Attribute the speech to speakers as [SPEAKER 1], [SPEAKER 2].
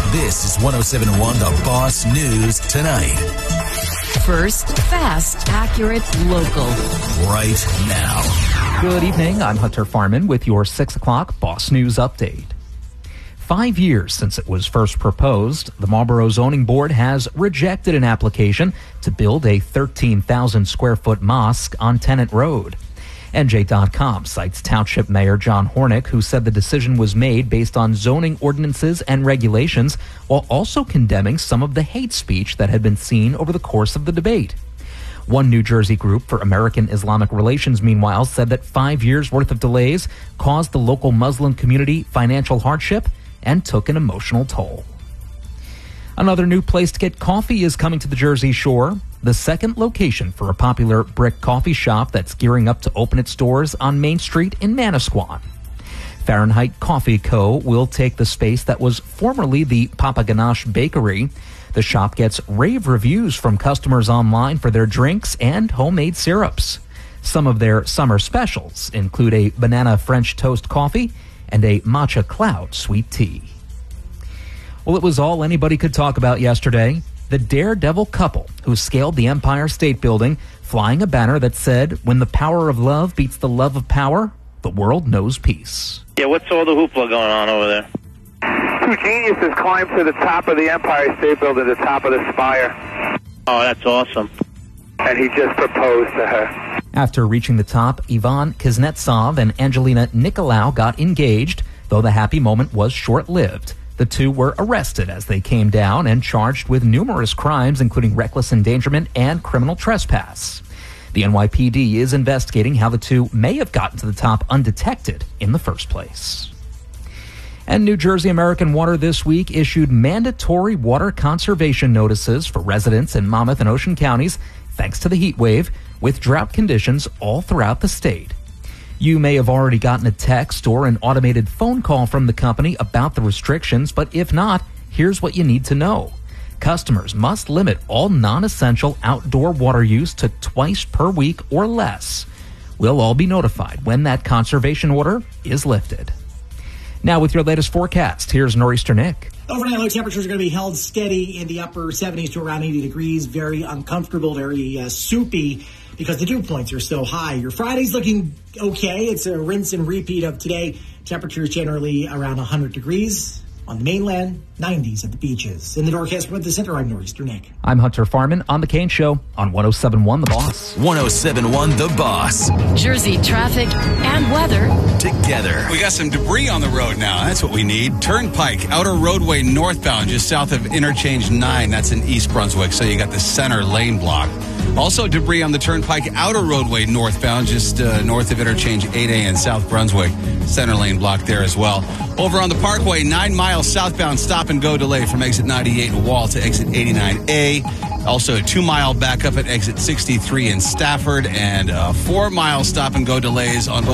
[SPEAKER 1] This is 107.1 The Boss News Tonight.
[SPEAKER 2] First, fast, accurate, local.
[SPEAKER 1] Right now.
[SPEAKER 3] Good evening. I'm Hunter Farman with your 6 o'clock Boss News Update. 5 years since it was first proposed, the Marlboro Zoning Board has rejected an application to build a 13,000 square foot mosque on Tennant Road. NJ.com cites Township Mayor John Hornick, who said the decision was made based on zoning ordinances and regulations, while also condemning some of the hate speech that had been seen over the course of the debate. One New Jersey group for American Islamic Relations, meanwhile, said that 5 years' worth of delays caused the local Muslim community financial hardship and took an emotional toll. Another new place to get coffee is coming to the Jersey Shore. The second location for a popular brick coffee shop that's gearing up to open its doors on Main Street in Manasquan. Fahrenheit Coffee Co. will take the space that was formerly the Papa Ganache Bakery. The shop gets rave reviews from customers online for their drinks and homemade syrups. Some of their summer specials include a banana French toast coffee and a matcha cloud sweet tea. Well, it was all anybody could talk about yesterday. The daredevil couple who scaled the Empire State Building, flying a banner that said, "When the power of love beats the love of power, the world knows peace."
[SPEAKER 4] Yeah, what's all the hoopla going on over there?
[SPEAKER 5] Two geniuses climbed to the top of the Empire State Building, the top of the spire.
[SPEAKER 4] Oh, that's awesome.
[SPEAKER 5] And he just proposed to her.
[SPEAKER 3] After reaching the top, Ivan Kuznetsov and Angelina Nicolau got engaged, though the happy moment was short-lived. The two were arrested as they came down and charged with numerous crimes, including reckless endangerment and criminal trespass. The NYPD is investigating how the two may have gotten to the top undetected in the first place. And New Jersey American Water this week issued mandatory water conservation notices for residents in Monmouth and Ocean counties, thanks to the heat wave, with drought conditions all throughout the state. You may have already gotten a text or an automated phone call from the company about the restrictions, but if not, here's what you need to know. Customers must limit all non-essential outdoor water use to twice per week or less. We'll all be notified when that conservation order is lifted. Now with your latest forecast, here's Nor'easter Nick.
[SPEAKER 6] Overnight low temperatures are going to be held steady in the upper 70s to around 80 degrees. Very uncomfortable, very soupy because the dew points are so high. Your Friday's looking okay. It's a rinse and repeat of today. Temperatures generally around 100 degrees. On the mainland, 90s at the beaches. In the Northwest Weather Center, I'm Nor'easter Nick.
[SPEAKER 3] I'm Hunter Farman on The Kane Show on 107.1 The Boss.
[SPEAKER 1] 107.1 The Boss.
[SPEAKER 2] Jersey traffic and weather
[SPEAKER 1] Together.
[SPEAKER 7] We got some debris on the road now. That's what we need. Turnpike, outer roadway northbound, just south of Interchange 9. That's in East Brunswick. So you got the center lane block. Also debris on the Turnpike, outer roadway northbound, just north of Interchange 8A in South Brunswick. Center lane block there as well. Over on the Parkway, 9 miles southbound stop and go delay from exit 98 in Wall to exit 89A. Also a 2 mile backup at exit 63 in Stafford and 4 mile stop and go delays on both